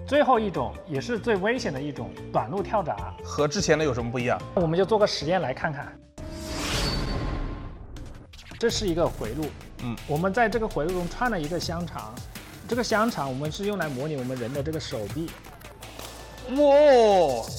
最后一种也是最危险的一种短路跳闸， 和之前的有什么不一样？ 我们就做个实验来看看。这是一个回路，我们在这个回路中穿了一个香肠，这个香肠我们是用来模拟我们人的这个手臂。 哇！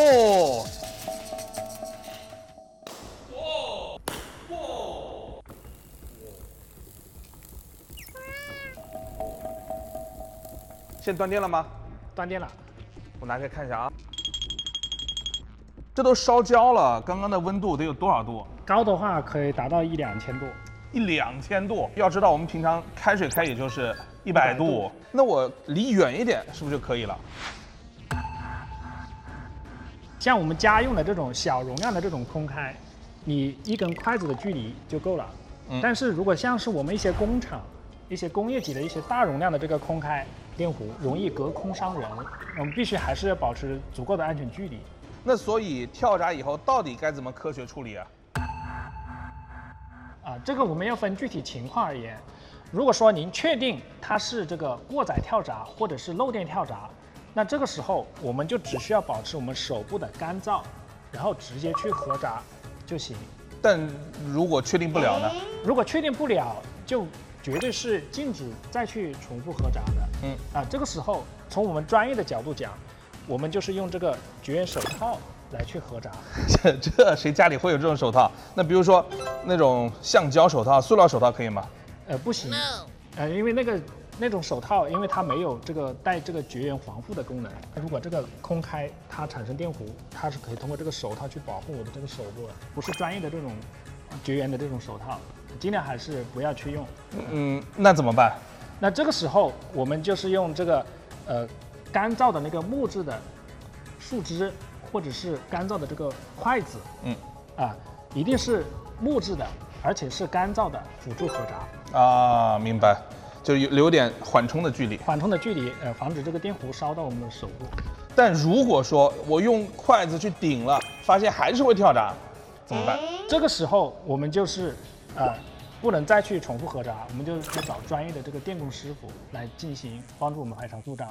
现在断电了吗？ 断电了。 我拿开看一下啊。这都烧焦了，刚刚的温度得有多少度？ 高的话可以达到1-2000度。 1-2000度。要知道我们平常开水开也就是100度，那我离远一点是不是就可以了？ 像我们家用的这种小容量的这种空开，你一根筷子的距离就够了。但是如果像是我们一些工厂、一些工业级的一些大容量的这个空开电弧，容易隔空伤人，我们必须还是要保持足够的安全距离。 那所以跳闸以后到底该怎么科学处理啊？ 这个我们要分具体情况而言。如果说您确定它是这个过载跳闸或者是漏电跳闸，那这个时候我们就只需要保持我们手部的干燥，然后直接去合闸就行。 但如果确定不了呢？ 如果确定不了，就绝对是禁止再去重复合闸的。这个时候从我们专业的角度讲，我们就是用这个绝缘手套来去合闸。 这谁家里会有这种手套？那比如说那种橡胶手套、塑料手套可以吗？ 不行。因为那种手套，因为它没有这个带这个绝缘防护的功能。如果这个空开它产生电弧，它是可以通过这个手套去保护我的这个手部的，不是专业的这种绝缘的这种手套，尽量还是不要去用。 那怎么办？ 那这个时候我们就是用这个干燥的那个木质的树枝，或者是干燥的这个筷子，一定是木质的，而且是干燥的，辅助合闸。 明白。就留点缓冲的距离， 防止这个电弧烧到我们的手部。 但如果说我用筷子去顶了，发现还是会跳闸，怎么办？ 这个时候我们就是不能再去重复合闸，我们就去找专业的这个电工师傅来进行帮助我们排查故障。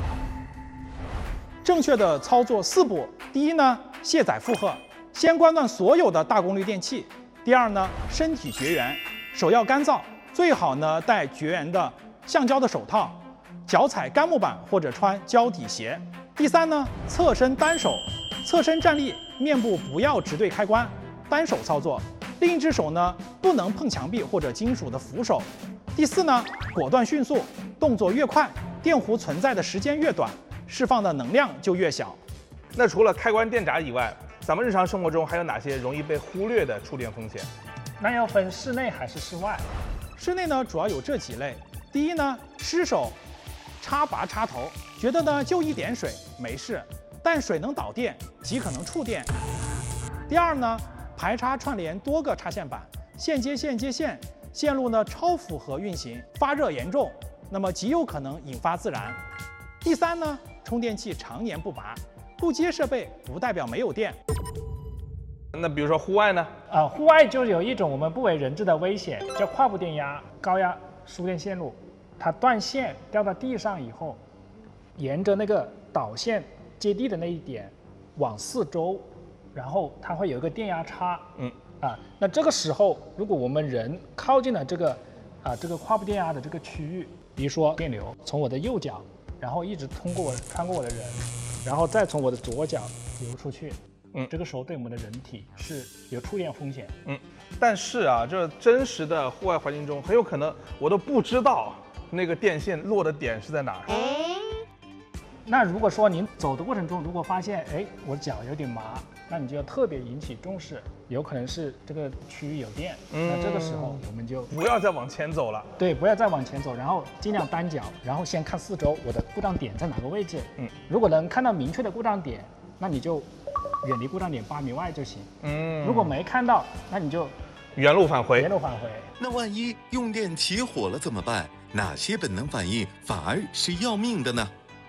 正确的操作4步：第一呢，卸载负荷，先关断所有的大功率电器；第二呢，身体绝缘，手要干燥。最好呢戴绝缘的橡胶的手套，脚踩干木板或者穿胶底鞋。第三呢，侧身单手，侧身站立，面部不要直对开关，单手操作，另一只手呢不能碰墙壁或者金属的扶手。第四呢，果断迅速，动作越快，电弧存在的时间越短，释放的能量就越小。 那除了开关电闸以外，咱们日常生活中还有哪些容易被忽略的触电风险？ 那要分室内还是室外？ 室内呢，主要有这几类。第一呢，失手插拔插头，觉得呢就一点水没事，但水能导电，极可能触电。第二呢，排插串联多个插线板，线接线接线，线路呢超负荷运行，发热严重，那么极有可能引发自燃。第三呢，充电器常年不拔，不接设备不代表没有电。 那比如说户外呢？ 户外就有一种我们不为人知的危险，叫跨步电压高压输电线路。它断线掉到地上以后，沿着那个导线接地的那一点往4周，然后它会有一个电压差。那这个时候，如果我们人靠近了这个跨步电压的这个区域，比如说电流从我的右脚，然后一直穿过我的人，然后再从我的左脚流出去。这个时候对我们的人体是有触电风险。 但是啊，这真实的户外环境中，很有可能我都不知道那个电线落的点是在哪儿。 那如果说您走的过程中，如果发现我脚有点麻，那你就要特别引起重视，有可能是这个区域有电。那这个时候我们就不要再往前走了。 对，不要再往前走，然后尽量单脚，然后先看4周我的故障点在哪个位置。如果能看到明确的故障点，那你就远离故障点8米外就行。如果没看到，那你就原路返回。 那万一用电起火了怎么办？哪些本能反应反而是要命的呢？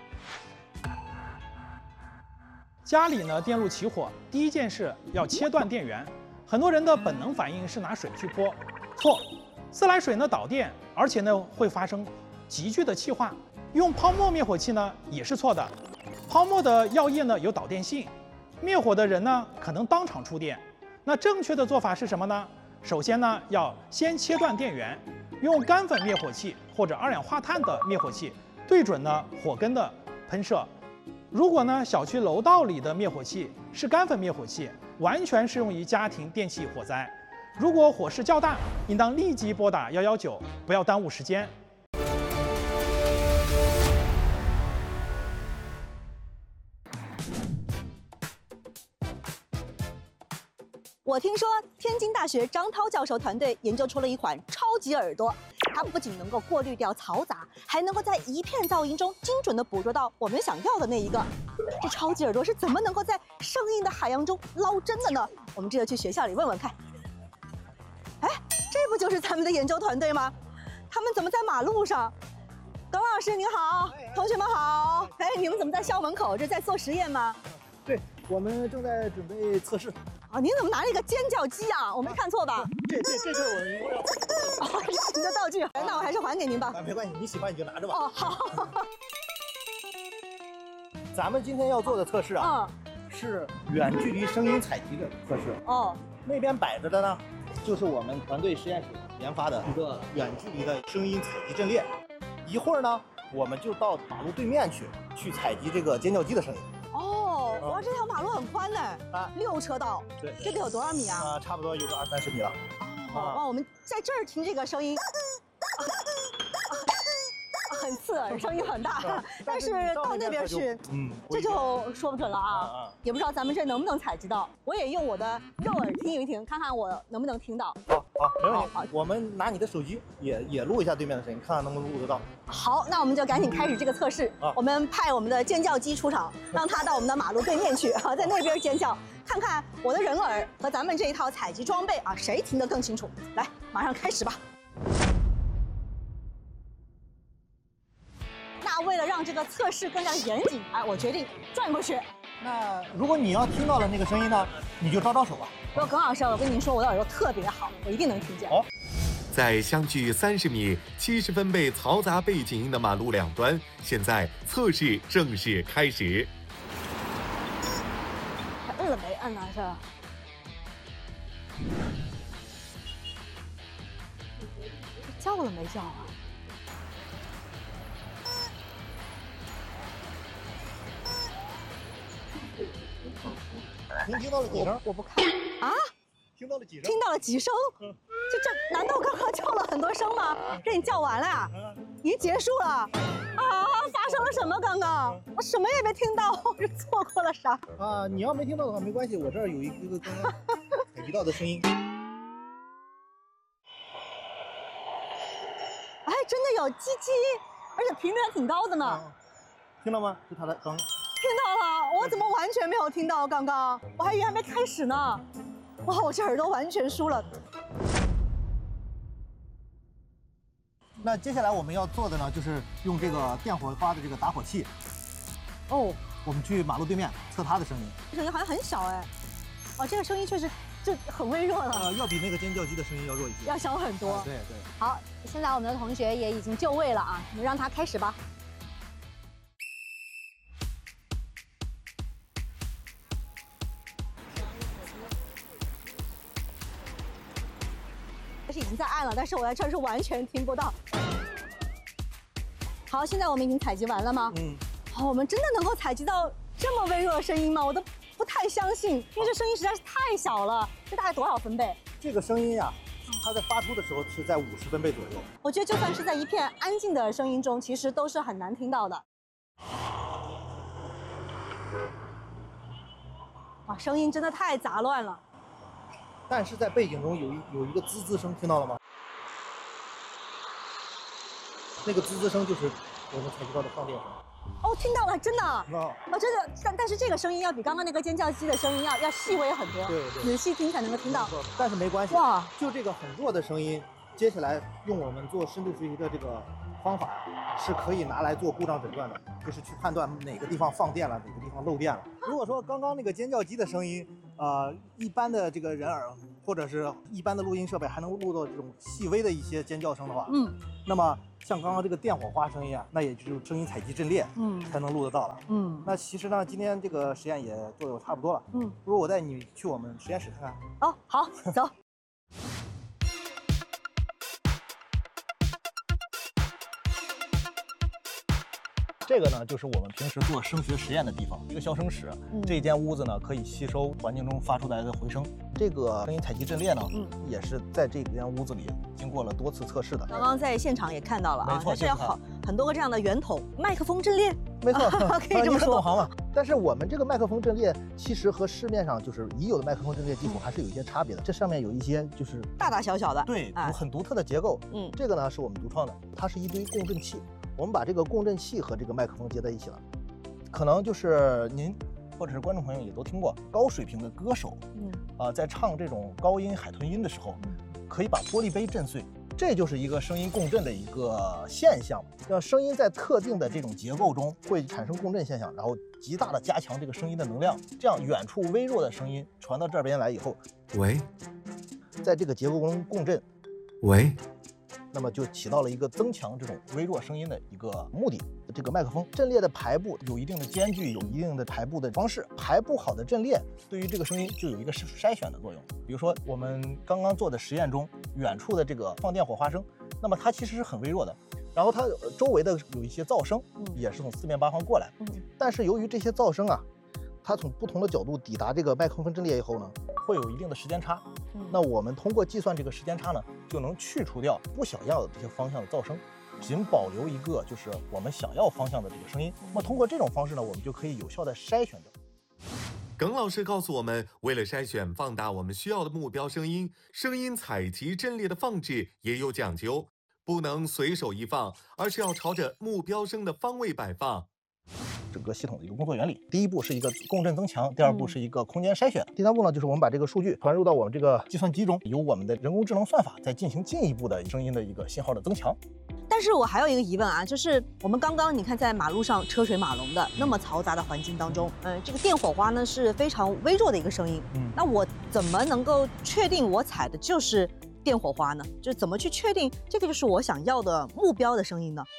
家里呢电路起火，第一件事要切断电源。很多人的本能反应是拿水去泼，错。自来水呢导电，而且呢会发生急剧的气化， 用泡沫灭火器呢也是错的，泡沫的药液呢有导电性，灭火的人呢可能当场触电。那正确的做法是什么呢？首先呢要先切断电源，用干粉灭火器或者二氧化碳的灭火器对准呢火根的喷射。如果呢小区楼道里的灭火器是干粉灭火器，完全适用于家庭电器火灾。如果火势较大，应当立即拨打119，不要耽误时间。 我听说天津大学张涛教授团队研究出了一款超级耳朵，它不仅能够过滤掉嘈杂，还能够在一片噪音中精准地捕捉到我们想要的那一个。这超级耳朵是怎么能够在声音的海洋中捞针的呢？我们这就去学校里问问看。哎，这不就是咱们的研究团队吗？他们怎么在马路上？董老师您好，同学们好。哎，你们怎么在校门口？这在做实验吗？ 对，我们正在准备测试。 啊，您怎么拿了一个尖叫鸡啊？我没看错吧？ 这就是我们要您的道具，那我还是还给您吧。 没关系，你喜欢你就拿着吧。 哦，好。 咱们今天要做的测试啊，是远距离声音采集的测试。 哦， 那边摆着的呢，就是我们团队实验室研发的一个远距离的声音采集阵列。一会儿呢，我们就到马路对面去采集这个尖叫鸡的声音。 哦，哇，这条马路很宽呢，6车道。 对， 这个有多少米啊？ 差不多有个20-30米了。 哇，我们在这儿听这个声音，很刺耳，声音很大，但是到那边去，这就说不准了啊。也不知道咱们这能不能采集到。我也用我的肉耳听一听，看看我能不能听到。 好，没问题。好，我们拿你的手机也录一下对面的声音，看看能不能录得到。 好，那我们就赶紧开始这个测试。我们派我们的尖叫鸡出场，让它到我们的马路对面去啊，在那边尖叫，看看我的人耳和咱们这一套采集装备啊，谁听得更清楚。来，马上开始吧。那为了让这个测试更加严谨，哎，我决定转过去。 那如果你要听到了那个声音呢，你就招招手吧。 耿老师，我跟您说，我的耳朵特别好，我一定能听见。 哦， 在相距30米、70分贝嘈杂背景音的马路两端，现在测试正式开始。 他摁了没摁啊？这叫了没叫啊？ 您听到了几声？ 我不看啊。 听到了几声？ 听到了几声？这难道刚刚叫了很多声吗？这你叫完了呀？已经结束了啊？发生了什么？刚刚我什么也没听到，我是错过了啥？ 啊，你要没听到的话没关系，我这儿有一个刚刚采集到的声音。 哎，真的有叽叽，而且频率还挺高的呢。 听到吗？是它的刚。 听到了，我怎么完全没有听到？刚刚我还以为还没开始呢。哇，我这耳朵完全输了。 那接下来我们要做的呢，就是用这个电火花的这个打火器。 哦， 我们去马路对面测它的声音。 声音好像很小哎。哦，这个声音确实就很微弱了。 要比那个尖叫鸡的声音要弱一些。 要小很多。 对对。 好，现在我们的同学也已经就位了啊，我们让他开始吧。是已经在按了，但是我在这儿是完全听不到。好，现在我们已经采集完了吗？好，我们真的能够采集到这么微弱的声音吗？我都不太相信，因为这声音实在是太小了。这大概多少分贝？ 这个声音呀，它在发出的时候是在50分贝左右。 我觉得就算是在一片安静的声音中，其实都是很难听到的。哇，声音真的太杂乱了。 但是在背景中有一个滋滋声，听到了吗？那个滋滋声就是我们采集到的放电声。 哦，听到了，真的。哦，真的，但是这个声音要比刚刚那个尖叫鸡的声音要细微很多。 对。 仔细听才能够听到。 但是没关系。 哇， 就这个很弱的声音，接下来用我们做深度学习的这个方法，是可以拿来做故障诊断的，就是去判断哪个地方放电了，哪个地方漏电了。如果说刚刚那个尖叫鸡的声音， 一般的这个人耳或者是一般的录音设备还能录到这种细微的一些尖叫声的话，那么像刚刚这个电火花声音啊，那也就是声音采集阵列，才能录得到了。那其实呢，今天这个实验也做得差不多了，不如我带你去我们实验室看看。 哦，好，走。 这个呢，就是我们平时做声学实验的地方，一个消声室。这一间屋子呢，可以吸收环境中发出来的回声。这个声音采集阵列呢，也是在这间屋子里经过了多次测试的。 刚刚在现场也看到了啊， 没错， 它是有很多个这样的圆筒，麦克风阵列。 没错， 可以这么说。 懂行嘛？但是我们这个麦克风阵列其实和市面上就是已有的麦克风阵列技术还是有一些差别的。这上面有一些就是大大小小的， 对，很独特的结构。这个呢是我们独创的，它是一堆共振器。我们把这个共振器和这个麦克风接在一起了，可能就是您或者是观众朋友也都听过高水平的歌手，在唱这种高音海豚音的时候，可以把玻璃杯震碎，这就是一个声音共振的一个现象。让声音在特定的这种结构中会产生共振现象，然后极大的加强这个声音的能量，这样远处微弱的声音传到这边来以后， 喂， 在这个结构中共振， 喂。 那么就起到了一个增强这种微弱声音的一个目的。这个麦克风阵列的排布有一定的间距，有一定的排布的方式。排布好的阵列对于这个声音就有一个筛选的作用。比如说我们刚刚做的实验中，远处的这个放电火花声，那么它其实是很微弱的，然后它周围的有一些噪声也是从四面八方过来，但是由于这些噪声啊，它从不同的角度抵达这个麦克风阵列以后呢，会有一定的时间差。那我们通过计算这个时间差呢，就能去除掉不想要的这些方向的噪声，仅保留一个就是我们想要方向的这个声音。那么通过这种方式呢，我们就可以有效的筛选掉。 耿老师告诉我们，为了筛选放大我们需要的目标声音，声音采集阵列的放置也有讲究，不能随手一放，而是要朝着目标声的方位摆放。 整个系统的一个工作原理，第一步是一个共振增强，第二步是一个空间筛选，第三步呢就是我们把这个数据传入到我们这个计算机中，由我们的人工智能算法再进行进一步的声音的一个信号的增强。 但是我还有一个疑问啊，就是我们刚刚你看在马路上车水马龙的那么嘈杂的环境当中，这个电火花呢是非常微弱的一个声音，那我怎么能够确定我采的就是电火花呢？就是怎么去确定这个就是我想要的目标的声音呢？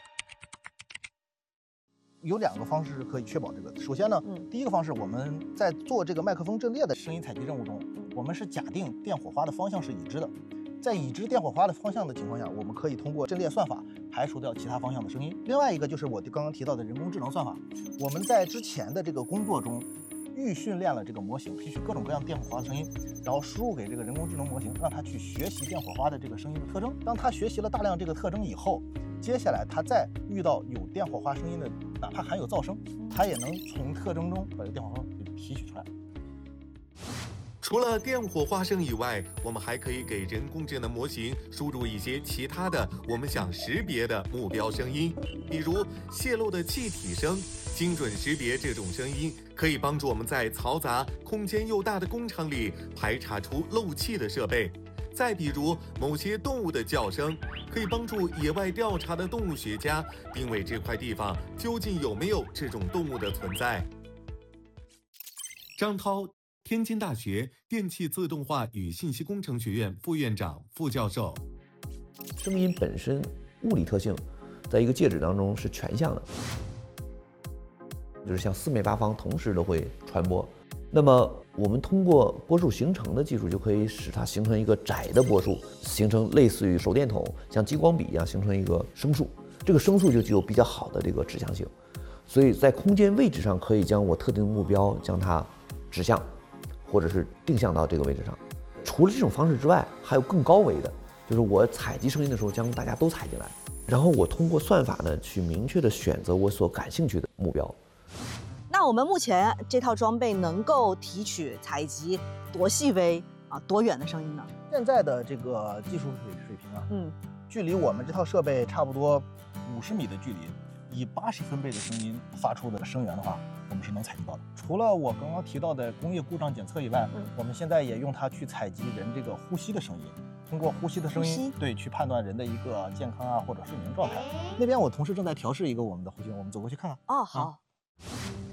有2个方式是可以确保这个。首先呢，第一个方式，我们在做这个麦克风阵列的声音采集任务中，我们是假定电火花的方向是已知的。在已知电火花的方向的情况下，我们可以通过阵列算法排除掉其他方向的声音。另外一个就是我刚刚提到的人工智能算法，我们在之前的这个工作中预训练了这个模型，提取各种各样电火花的声音，然后输入给这个人工智能模型，让它去学习电火花的这个声音的特征。当它学习了大量这个特征以后，接下来它再遇到有电火花声音的，哪怕含有噪声，它也能从特征中把这个电火花给提取出来。 除了电火花声以外，我们还可以给人工智能模型输入一些其他的我们想识别的目标声音，比如泄漏的气体声。精准识别这种声音，可以帮助我们在嘈杂、空间又大的工厂里排查出漏气的设备。再比如某些动物的叫声，可以帮助野外调查的动物学家定位这块地方究竟有没有这种动物的存在。张涛，天津大学电气自动化与信息工程学院副院长、副教授。 声音本身物理特性，在一个介质当中是全向的，就是向四面八方同时都会传播。那么我们通过波束形成的技术，就可以使它形成一个窄的波束，形成类似于手电筒像激光笔一样形成一个声束。这个声束就具有比较好的这个指向性，所以在空间位置上可以将我特定的目标将它指向，或者是定向到这个位置上。除了这种方式之外，还有更高维的，就是我采集声音的时候将大家都采进来，然后我通过算法呢去明确的选择我所感兴趣的目标。 那我们目前这套装备能够提取、采集多细微啊、多远的声音呢？ 现在的这个技术水平啊，距离我们这套设备差不多50米的距离，以80分贝的声音发出的声源的话，我们是能采集到的。除了我刚刚提到的工业故障检测以外，我们现在也用它去采集人这个呼吸的声音，通过呼吸的声音，对，去判断人的一个健康啊或者睡眠状态。那边我同事正在调试一个我们的呼吸，我们走过去看看。 哦，好。